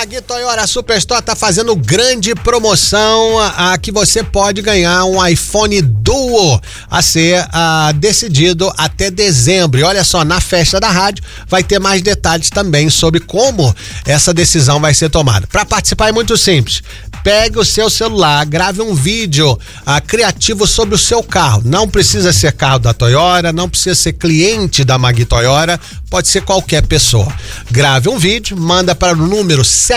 Magui Toyota Superstore está fazendo grande promoção que você pode ganhar um iPhone Duo a ser decidido até dezembro. E olha só, na festa da rádio vai ter mais detalhes também sobre como essa decisão vai ser tomada. Para participar é muito simples. Pegue o seu celular, grave um vídeo criativo sobre o seu carro. Não precisa ser carro da Toyota, não precisa ser cliente da Magui Toyota, pode ser qualquer pessoa. Grave um vídeo, manda para o número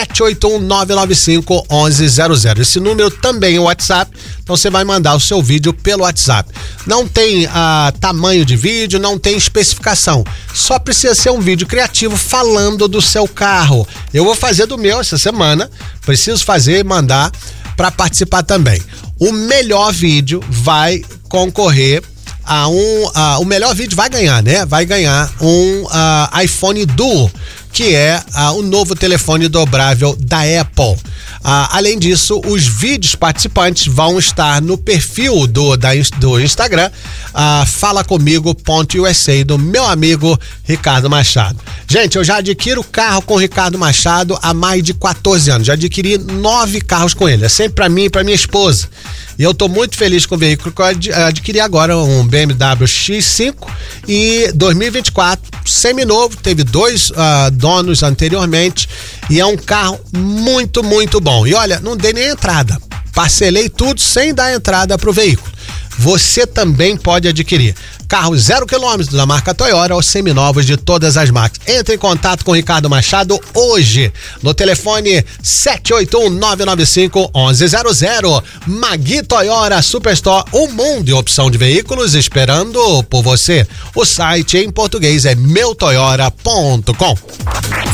781-995-1100. Esse número também é o WhatsApp, então você vai mandar o seu vídeo pelo WhatsApp. Não tem tamanho de vídeo, não tem especificação. Só precisa ser um vídeo criativo falando do seu carro. Eu vou fazer do meu essa semana, preciso fazer e mandar para participar também. O melhor vídeo vai concorrer o melhor vídeo vai ganhar, né? Vai ganhar um iPhone Duo, que é o novo telefone dobrável da Apple. Além disso, os vídeos participantes vão estar no perfil do Instagram, falacomigo.usa, do meu amigo Ricardo Machado. Gente, eu já adquiro carro com o Ricardo Machado há mais de 14 anos. Já adquiri 9 carros com ele. É sempre para mim e para minha esposa. E eu tô muito feliz com o veículo que eu adquiri agora, um BMW X5 e 2024, seminovo, teve 2 donos anteriormente e é um carro muito, muito bom. E olha, não dei nem entrada, parcelei tudo sem dar entrada pro veículo. Você também pode adquirir carros 0 km da marca Toyota ou seminovos de todas as marcas. Entre em contato com o Ricardo Machado hoje no telefone 781-995-1100. Magui Toyota Superstore, um mundo de opção de veículos esperando por você. O site em português é meutoyota.com.